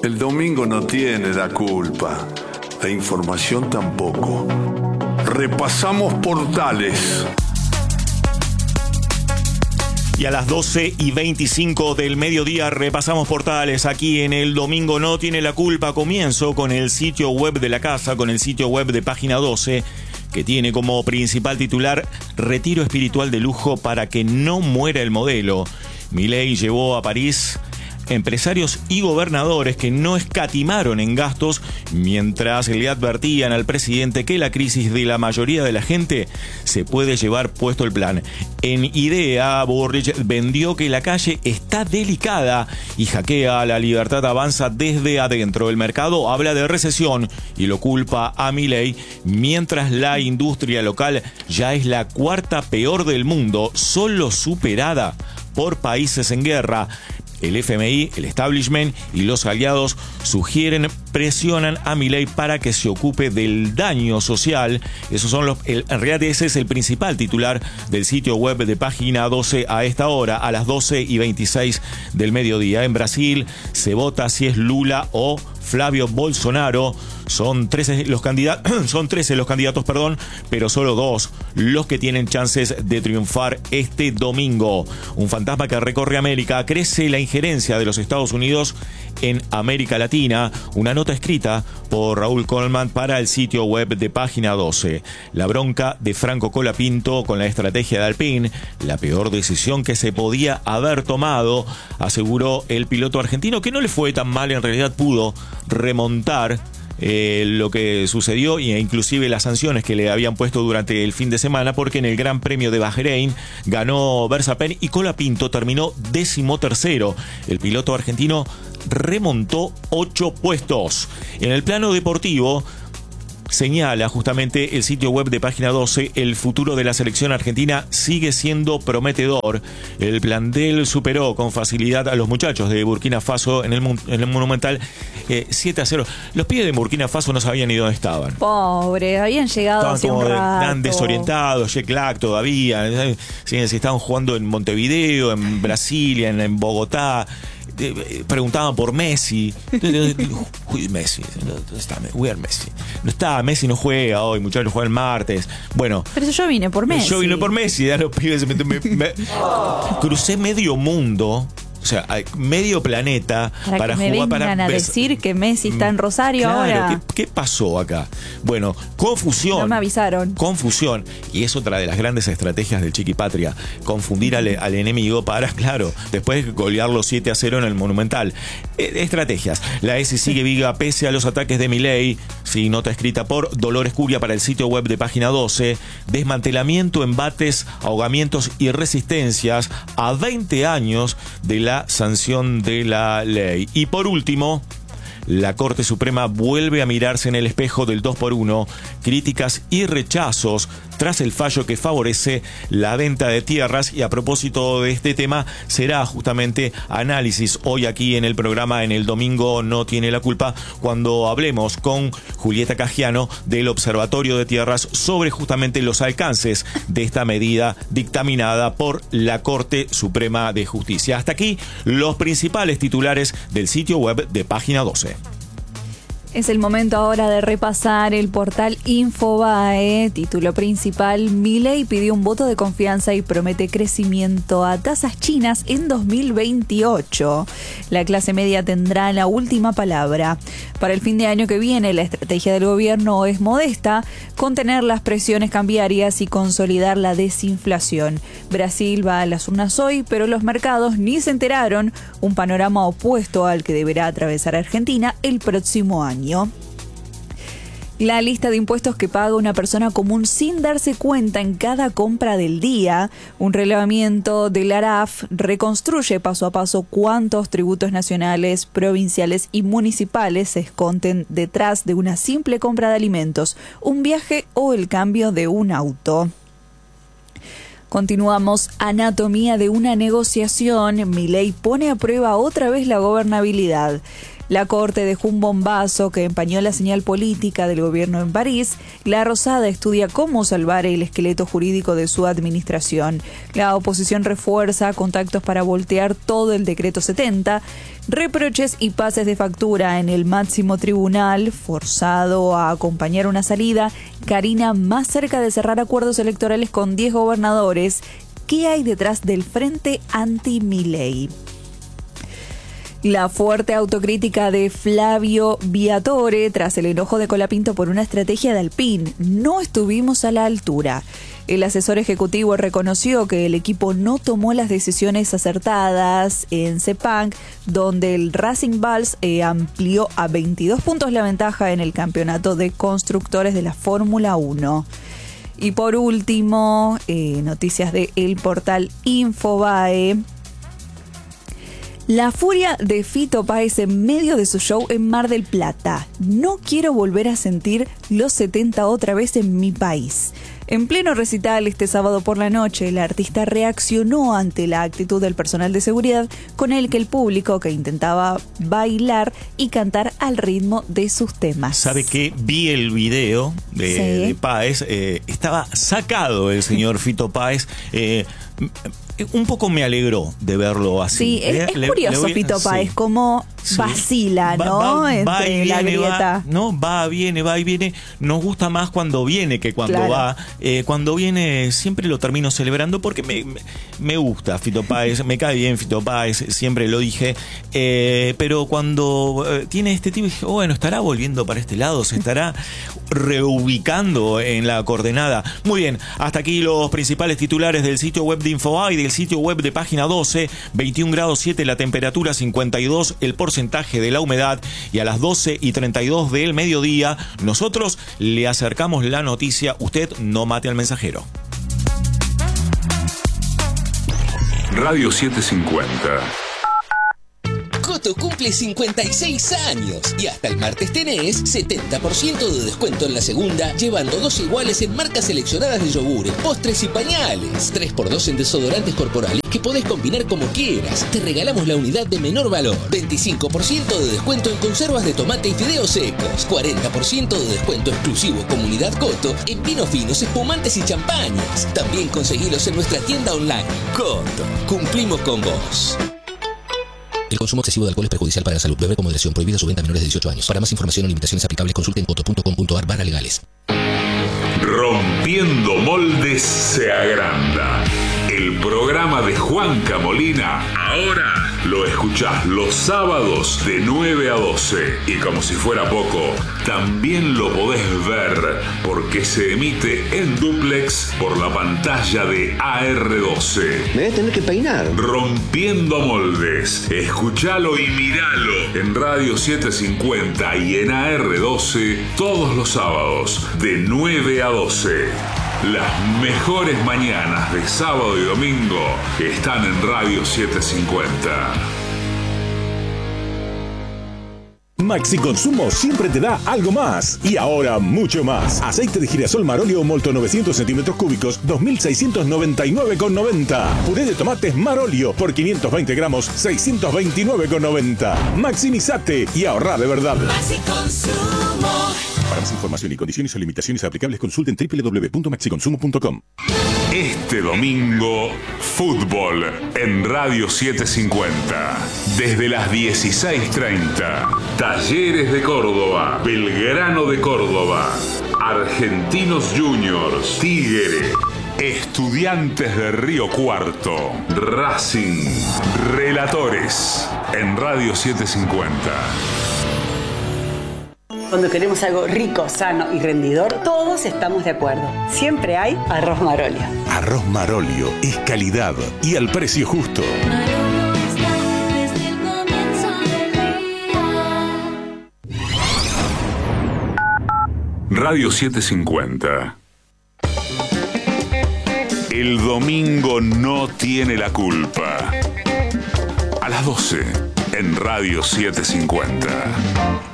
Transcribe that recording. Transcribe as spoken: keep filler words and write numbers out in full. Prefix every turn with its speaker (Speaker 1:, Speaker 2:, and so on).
Speaker 1: El domingo no tiene la culpa, la información tampoco. Repasamos portales.
Speaker 2: Y a las doce y veinticinco del mediodía repasamos portales aquí en El Domingo No Tiene la Culpa. Comienzo con el sitio web de la casa, con el sitio web de Página doce, que tiene como principal titular: retiro espiritual de lujo para que no muera el modelo. Milei llevó a París empresarios y gobernadores que no escatimaron en gastos mientras le advertían al presidente que la crisis de la mayoría de la gente se puede llevar puesto el plan. En idea, Burrich vendió que la calle está delicada y hackea la libertad avanza desde adentro. El mercado habla de recesión y lo culpa a Milei, mientras la industria local ya es la cuarta peor del mundo, solo superada por países en guerra. El F M I, el establishment y los aliados sugieren, presionan a Milei para que se ocupe del daño social. Esos son los, el, en realidad ese es el principal titular del sitio web de Página doce a esta hora, a las doce y veintiséis del mediodía. En Brasil se vota si es Lula o Flávio Bolsonaro. Son trece los candidatos, son trece los candidatos, perdón, pero solo dos los que tienen chances de triunfar este domingo. Un fantasma que recorre América. Crece la injerencia de los Estados Unidos en América Latina. Una nota escrita por Raúl Coleman para el sitio web de Página doce. La bronca de Franco Colapinto con la estrategia de Alpine, la peor decisión que se podía haber tomado, aseguró el piloto argentino, que no le fue tan mal, en realidad pudo remontar Eh, lo que sucedió e inclusive las sanciones que le habían puesto durante el fin de semana, porque en el Gran Premio de Bahrein ganó Verstappen y Colapinto terminó décimo tercero. El piloto argentino remontó ocho puestos. En el plano deportivo, señala justamente el sitio web de Página doce, el futuro de la selección argentina sigue siendo prometedor. El plantel superó con facilidad a los muchachos de Burkina Faso en el, en el Monumental eh, siete a cero. Los pibes de Burkina Faso no sabían ni dónde estaban.
Speaker 3: Pobre, habían llegado hace un rato.
Speaker 2: Estaban desorientados, jet lag todavía. Si estaban jugando en Montevideo, en Brasilia, en, en Bogotá. Preguntaban por Messi. Messi, no está Messi. No está, Messi no juega hoy, muchachos, juega el martes. Bueno.
Speaker 3: Pero yo vine por Messi.
Speaker 2: Yo vine por Messi, a los pibes me, me, me, crucé medio mundo. O sea, medio planeta
Speaker 3: para,
Speaker 2: para
Speaker 3: que me
Speaker 2: jugar
Speaker 3: vengan
Speaker 2: para
Speaker 3: a decir que Messi está en Rosario.
Speaker 2: Claro,
Speaker 3: ahora.
Speaker 2: ¿qué, ¿qué pasó acá? Bueno, confusión.
Speaker 3: No me avisaron.
Speaker 2: Confusión. Y es otra de las grandes estrategias del Chiquipatria. Confundir al, al enemigo para, claro, después golearlo siete a cero en el Monumental. Eh, estrategias. La S sigue viva pese a los ataques de Milei. Sí, nota escrita por Dolores Curia para el sitio web de Página doce. Desmantelamiento, embates, ahogamientos y resistencias a veinte años de la sanción de la ley. Y por último, la Corte Suprema vuelve a mirarse en el espejo del dos por uno, críticas y rechazos tras el fallo que favorece la venta de tierras. Y a propósito de este tema, será justamente análisis hoy aquí en el programa en El Domingo No Tiene la Culpa, cuando hablemos con Julieta Cagiano del Observatorio de Tierras sobre justamente los alcances de esta medida dictaminada por la Corte Suprema de Justicia. Hasta aquí los principales titulares del sitio web de Página doce.
Speaker 3: Es el momento ahora de repasar el portal Infobae. Título principal: Milei pidió un voto de confianza y promete crecimiento a tasas chinas en dos mil veintiocho. La clase media tendrá la última palabra. Para el fin de año que viene, la estrategia del gobierno es modesta: contener las presiones cambiarias y consolidar la desinflación. Brasil va a las urnas hoy, pero los mercados ni se enteraron. Un panorama opuesto al que deberá atravesar Argentina el próximo año. La lista de impuestos que paga una persona común sin darse cuenta en cada compra del día. Un relevamiento del A R A F reconstruye paso a paso cuántos tributos nacionales, provinciales y municipales se esconden detrás de una simple compra de alimentos, un viaje o el cambio de un auto. Continuamos. Anatomía de una negociación. Milei pone a prueba otra vez la gobernabilidad. La corte dejó un bombazo que empañó la señal política del gobierno en París. La Rosada estudia cómo salvar el esqueleto jurídico de su administración. La oposición refuerza contactos para voltear todo el decreto setenta. Reproches y pases de factura en el máximo tribunal, forzado a acompañar una salida. Karina más cerca de cerrar acuerdos electorales con diez gobernadores. ¿Qué hay detrás del frente anti-Milei? La fuerte autocrítica de Flavio Briatore tras el enojo de Colapinto por una estrategia de Alpine. No estuvimos a la altura. El asesor ejecutivo reconoció que el equipo no tomó las decisiones acertadas en Sepang, donde el Racing Bulls eh, amplió a veintidós puntos la ventaja en el campeonato de constructores de la Fórmula uno. Y por último, eh, noticias de el portal Infobae. La furia de Fito Páez en medio de su show en Mar del Plata. No quiero volver a sentir los setenta otra vez en mi país. En pleno recital este sábado por la noche, el artista reaccionó ante la actitud del personal de seguridad con el que el público que intentaba bailar y cantar al ritmo de sus temas.
Speaker 2: ¿Sabe qué? Vi el video de,
Speaker 3: sí.
Speaker 2: de Páez. Eh, estaba sacado el señor Fito Páez. Eh, un poco me alegró de verlo así.
Speaker 3: Sí, es,
Speaker 2: eh,
Speaker 3: es
Speaker 2: le,
Speaker 3: curioso
Speaker 2: le voy,
Speaker 3: Fito Páez,
Speaker 2: sí.
Speaker 3: cómo
Speaker 2: Sí.
Speaker 3: vacila, ¿no?
Speaker 2: Va, va,
Speaker 3: Entre
Speaker 2: va y
Speaker 3: la
Speaker 2: viene,
Speaker 3: grieta.
Speaker 2: va, no, va, viene, va y viene. Nos gusta más cuando viene que cuando
Speaker 3: Claro.
Speaker 2: va. Eh, cuando viene siempre lo termino celebrando porque me, me, me gusta Fito Páez, me cae bien Fito Páez, siempre lo dije. Eh, pero cuando eh, tiene este tipo, dije, oh, bueno, estará volviendo para este lado, se estará reubicando en la coordenada. Muy bien, hasta aquí los principales titulares del sitio web de Infobae y del sitio web de Página doce. veintiún grados siete la temperatura, cincuenta y dos el porcentaje de la humedad, y a las doce y treinta y dos del mediodía nosotros le acercamos la noticia. Usted no mate al mensajero.
Speaker 1: Radio setecientos cincuenta.
Speaker 4: Coto cumple cincuenta y seis años y hasta el martes tenés setenta por ciento de descuento en la segunda, llevando dos iguales en marcas seleccionadas de yogures, postres y pañales. tres por dos en desodorantes corporales que podés combinar como quieras. Te regalamos la unidad de menor valor. veinticinco por ciento de descuento en conservas de tomate y fideos secos. cuarenta por ciento de descuento exclusivo Comunidad Coto en vinos finos, espumantes y champañas. También conseguilos en nuestra tienda online. Coto, cumplimos con vos. El consumo excesivo de alcohol es perjudicial para la salud. Beber con moderación. Prohibida su venta a menores de dieciocho años. Para más información o limitaciones aplicables, consulte en coto punto com punto ar barra legales.
Speaker 1: Rompiendo moldes se agranda. El programa de Juanca Molina ahora lo escuchás los sábados de nueve a doce. Y como si fuera poco, también lo podés ver porque se emite en dúplex por la pantalla de A R doce.
Speaker 5: Me voy a tener que peinar.
Speaker 1: Rompiendo moldes. Escuchalo y miralo en Radio setecientos cincuenta y en A R doce todos los sábados de nueve a doce. Las mejores mañanas de sábado y domingo están en Radio setecientos cincuenta.
Speaker 6: Maxi Consumo siempre te da algo más. Y ahora mucho más. Aceite de girasol Marolio Molto novecientos centímetros cúbicos, dos mil seiscientos noventa y nueve con noventa. Puré de tomates Marolio por quinientos veinte gramos, seiscientos veintinueve con noventa. Maximizate y ahorra de verdad.
Speaker 7: Maxi Consumo.
Speaker 6: Para más información y condiciones o limitaciones aplicables, consulten doble u doble u doble u punto maxi consumo punto com.
Speaker 1: Este domingo, fútbol en Radio setecientos cincuenta. Desde las dieciséis treinta. Talleres de Córdoba, Belgrano de Córdoba, Argentinos Juniors, Tigre, Estudiantes de Río Cuarto, Racing, Relatores en Radio setecientos cincuenta.
Speaker 8: Cuando queremos algo rico, sano y rendidor, todos estamos de acuerdo. Siempre hay arroz Marolio.
Speaker 6: Arroz Marolio es calidad y al precio justo.
Speaker 1: Radio setecientos cincuenta. El domingo no tiene la culpa. A las doce en Radio setecientos cincuenta.